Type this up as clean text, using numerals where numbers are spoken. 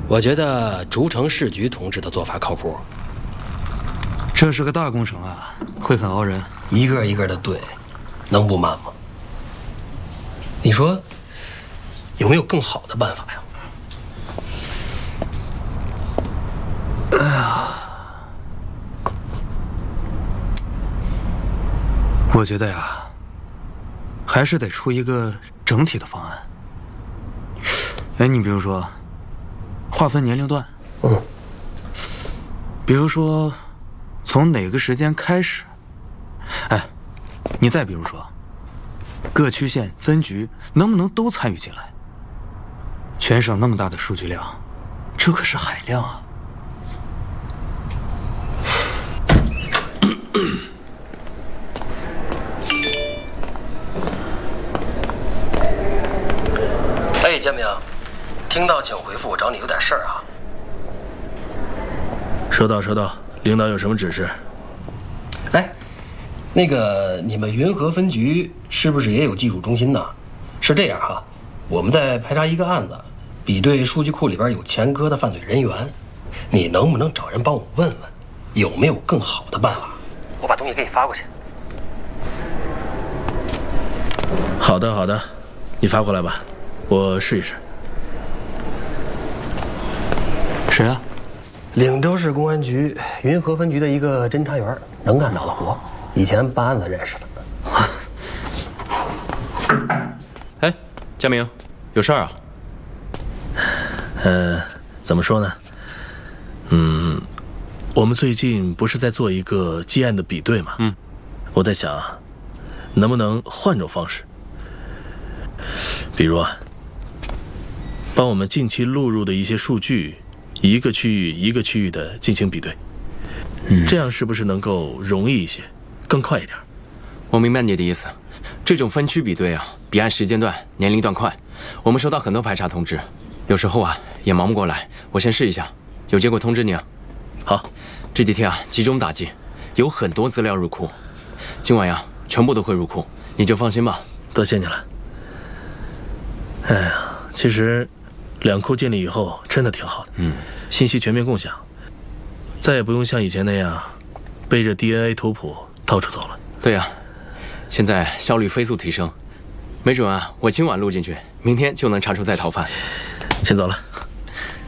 我觉得竹城市局同志的做法靠谱。 这是个大工程啊，会很熬人。 一个一个的对，能不慢吗？你说有没有更好的办法呀？ 哎呀，我觉得呀，还是得出一个整体的方案。哎，你比如说，划分年龄段，比如说，从哪个时间开始？哎，你再比如说，各区县分局能不能都参与进来？全省那么大的数据量，这可是海量啊！ 哎，建明，听到请回复，我找你有点事儿啊。 收到，收到。领导有什么指示？ 哎，那个你们云和分局是不是也有技术中心呢？是这样哈，我们在排查一个案子，比对数据库里边有前科的犯罪人员，你能不能找人帮我问问，有没有更好的办法？我把东西给你发过去。 好的，好的，你发过来吧，我试一试。 谁啊？ 岭州市公安局云和分局的一个侦查员，能干脑的活，以前办案子认识的。 哎，佳明，有事儿啊？ 怎么说呢？我们最近不是在做一个基案的比对吗？我在想，能不能换种方式，比如啊，帮我们近期录入的一些数据，一个区域一个区域的进行比对，这样是不是能够容易一些，更快一点？ 我明白你的意思，这种分区比对啊，比按时间段、年龄段快。我们收到很多排查通知，有时候啊也忙不过来。我先试一下，有结果通知你啊。好，这几天啊集中打击，有很多资料入库，今晚呀全部都会入库，你就放心吧。 多谢你了。哎呀，其实两库建立以后真的挺好的，信息全面共享，再也不用像以前那样背着 DNA 图谱到处走了。 对呀，现在效率飞速提升，没准啊我今晚录进去，明天就能查出在逃犯。 先走了。